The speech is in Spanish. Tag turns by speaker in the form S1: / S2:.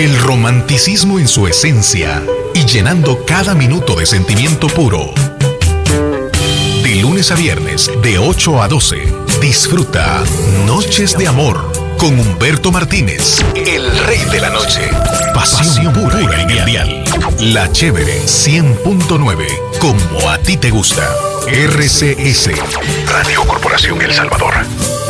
S1: El romanticismo en su esencia y llenando cada minuto de sentimiento puro. De lunes a viernes, de 8 a 12, disfruta Noches de Amor con Humberto Martínez, el rey de la noche. Pasión pura en el dial. La Chévere 100.9, como a ti te gusta. RCS, Radio Corporación El Salvador.